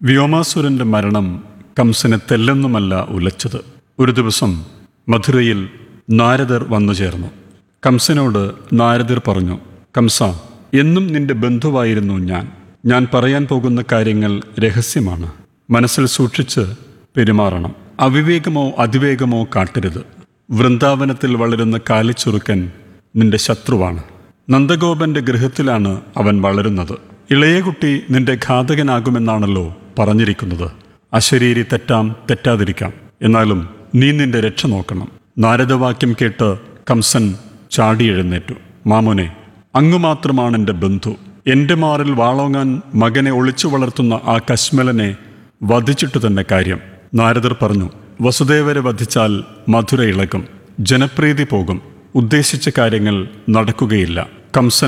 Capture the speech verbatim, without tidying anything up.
വ്യോമാസുരന്റെ മരണം കംസനെ തെല്ലൊന്നുമല്ല ഉലച്ചത്. ഒരു ദിവസം മധുരയിൽ നാരദർ വന്നു ചേർന്നു. കംസനോട് നാരദർ പറഞ്ഞു, കംസ, എന്നും നിന്റെ ബന്ധുവായിരുന്നു ഞാൻ. ഞാൻ പറയാൻ പോകുന്ന കാര്യങ്ങൾ രഹസ്യമാണ്. മനസ്സിൽ സൂക്ഷിച്ച് പെരുമാറണം. അവിവേകമോ അതിവേഗമോ കാട്ടരുത്. വൃന്ദാവനത്തിൽ വളരുന്ന കാലിച്ചുറുക്കൻ നിന്റെ ശത്രുവാണ്. നന്ദഗോപന്റെ ഗൃഹത്തിലാണ് അവൻ വളരുന്നത്. ഇളയ കുട്ടി നിന്റെ ഘാതകനാകുമെന്നാണല്ലോ പറഞ്ഞിരിക്കുന്നത്. അശരീരി തെറ്റാം, തെറ്റാതിരിക്കാം. എന്നാലും നീ നിന്റെ രക്ഷ നോക്കണം. നാരദവാക്യം കേട്ട് കംസൻ ചാടിയെഴുന്നേറ്റു. മാമോനെ, അങ്ങു മാത്രമാണ് എൻ്റെ ബന്ധു. എൻ്റെ മാറിൽ വാളോങ്ങാൻ മകനെ ഒളിച്ചു വളർത്തുന്ന ആ കശ്മലനെ വധിച്ചിട്ടു തന്നെ കാര്യം. നാരദർ പറഞ്ഞു, വസുദേവരെ വധിച്ചാൽ മധുര ഇളകും, ജനപ്രീതി പോകും, ഉദ്ദേശിച്ച കാര്യങ്ങൾ നടക്കുകയില്ല. കംസൻ